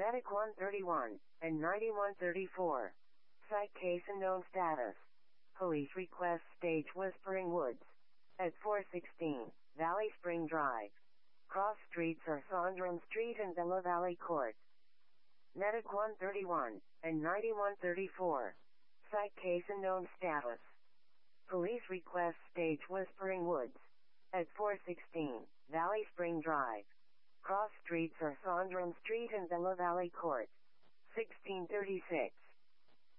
Medic 131 and 9134. Site case unknown status. Police request stage Whispering Woods. At 416 Valley Spring Drive. Cross streets are Sondrum Street and Villa Valley Court. Medic 131 and 9134. Site case unknown status. Police request stage Whispering Woods. At 416 Valley Spring Drive. Cross streets are Sondrum Street and Villa Valley Court. 1636.